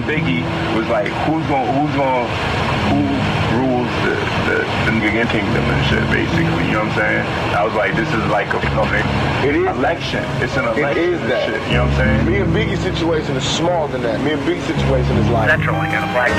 and Biggie was like, who rules the nigga kingdom and shit, basically, you know what I'm saying? I was like, this is like a It is election. It's an election. It is that. Shit, you know what I'm saying? Me and Biggie's situation is smaller than that. Me and Biggie's situation is like Central, I got a black